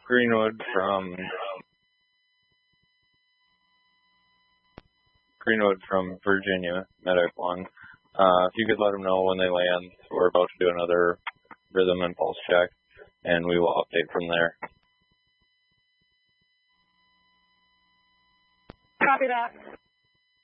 Greenwood from Virginia, Medic 1. If you could let them know when they land, we're about to do another rhythm and pulse check, and we will update from there. Copy that.